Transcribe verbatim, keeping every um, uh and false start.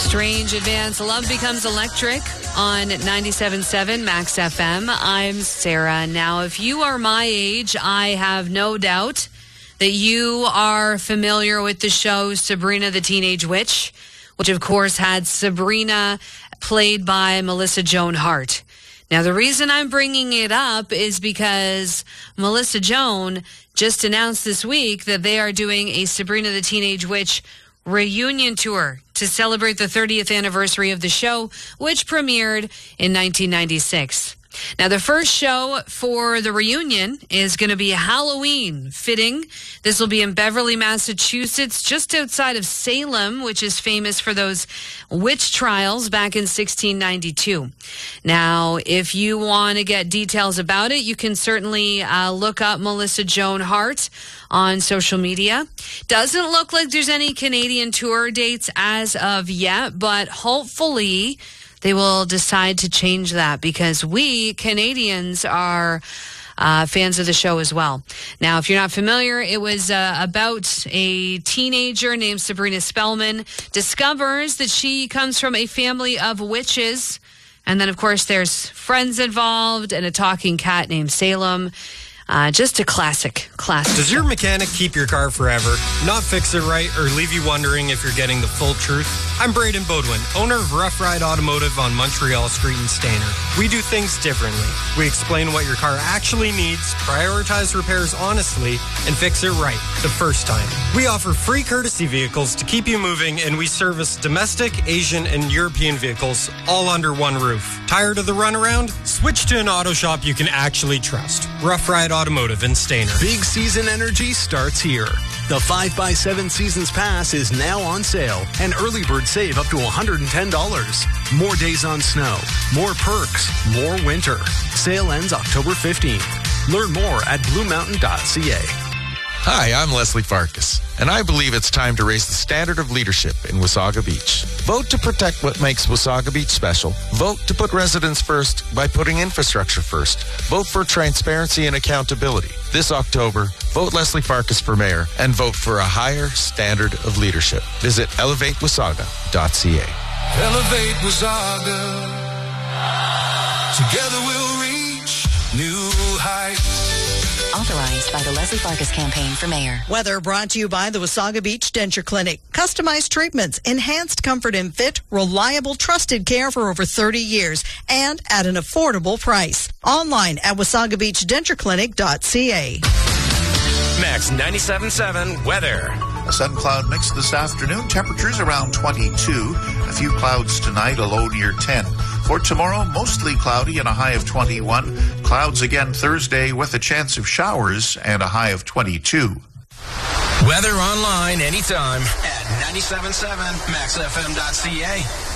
Strange Advance. Love Becomes Electric on ninety-seven point seven Max F M. I'm Sarah. Now, if you are my age, I have no doubt that you are familiar with the show Sabrina the Teenage Witch, which of course had Sabrina played by Melissa Joan Hart. Now, the reason I'm bringing it up is because Melissa Joan just announced this week that they are doing a Sabrina the Teenage Witch reunion tour to celebrate the thirtieth anniversary of the show, which premiered in nineteen ninety-six. Now, the first show for the reunion is going to be Halloween fitting. This will be in Beverly, Massachusetts, just outside of Salem, which is famous for those witch trials back in sixteen ninety-two. Now, if you want to get details about it, you can certainly uh, look up Melissa Joan Hart on social media. Doesn't look like there's any Canadian tour dates as of yet, but hopefully they will decide to change that because we Canadians are uh, fans of the show as well. Now, if you're not familiar, it was uh, about a teenager named Sabrina Spellman discovers that she comes from a family of witches. And then, of course, there's friends involved and a talking cat named Salem. Uh, just a classic, classic. Does your mechanic keep your car forever, not fix it right, or leave you wondering if you're getting the full truth? I'm Braden Bodwin, owner of Rough Ride Automotive on Montreal Street in Stayner. We do things differently. We explain what your car actually needs, prioritize repairs honestly, and fix it right the first time. We offer free courtesy vehicles to keep you moving, and we service domestic, Asian, and European vehicles all under one roof. Tired of the runaround? Switch to an auto shop you can actually trust. Rough Ride Automotive in Stayner. Big season energy starts here. The five by seven Seasons Pass is now on sale, and early bird save up to one hundred ten dollars. More days on snow, more perks, more winter. Sale ends October fifteenth. Learn more at blue mountain dot c a. Hi, I'm Leslie Farkas, and I believe it's time to raise the standard of leadership in Wasaga Beach. Vote to protect what makes Wasaga Beach special. Vote to put residents first by putting infrastructure first. Vote for transparency and accountability. This October, vote Leslie Farkas for mayor and vote for a higher standard of leadership. Visit elevate wasaga dot c a. Elevate Wasaga. Together we'll reach new heights. Authorized by the Leslie Farkas Campaign for Mayor. Weather brought to you by the Wasaga Beach Denture Clinic. Customized treatments, enhanced comfort and fit, reliable, trusted care for over thirty years, and at an affordable price. Online at wasaga beach denture clinic dot c a. Max ninety-seven point seven weather. A sun cloud mix this afternoon. Temperatures around twenty-two. A few clouds tonight, a low near ten. For tomorrow, mostly cloudy and a high of twenty-one. Clouds again Thursday with a chance of showers and a high of twenty-two. Weather online anytime at ninety-seven point seven max f m dot c a.